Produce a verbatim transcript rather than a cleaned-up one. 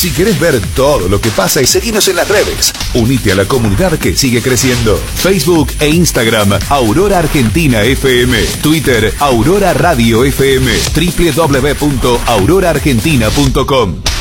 Si querés ver todo lo que pasa y seguinos en las redes, unite a la comunidad que sigue creciendo. Facebook e Instagram, Aurora Argentina F M. Twitter, Aurora Radio F M. doble u doble u doble u punto aurora argentina punto com.